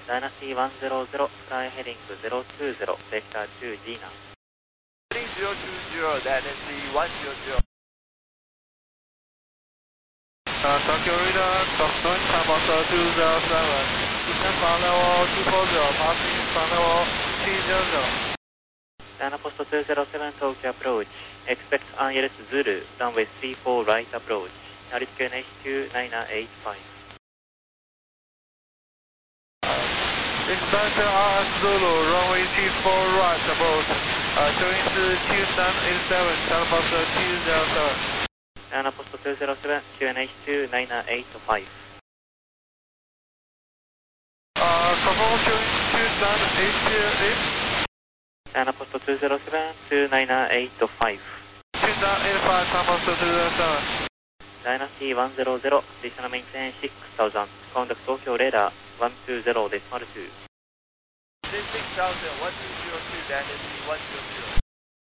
Dynasty 100, fly heading 020, vector 2 Gina. 3020, Dynasty 100. Tokyo Radar, Stockton, time of 207. Eastern flight level 240, passing flight level 300. Dynapost 207, Tokyo approach. Expect ILS Zulu, runway 34 right approach. Altitude H2985. Expect RS Zulu, runway 34 right approach. Showing 2987, Dynapost 207. Dynapost 207, QNH2985. Confirm showing 2988. Dynapost 207, 29885. 2985, Dynapost 207. Dynasty 100, additional maintain 6000. Contact Tokyo radar 120.2. 6000, 1202, Dynasty 100.